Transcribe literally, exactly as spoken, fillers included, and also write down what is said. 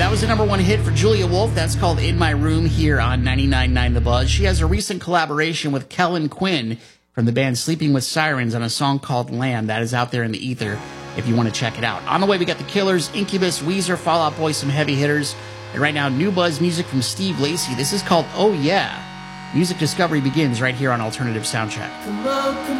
That was the number one hit for Julia Wolf. That's called In My Room here on ninety-nine point nine The Buzz. She has a recent collaboration with Kellen Quinn from the band Sleeping with Sirens on a song called Land. That is out there in the ether if you want to check it out. On the way, we got The Killers, Incubus, Weezer, Fall Out Boy, some heavy hitters. And right now, new Buzz music from Steve Lacy. This is called Oh Yeah. Music discovery begins right here on Alternative Soundcheck. Come on, come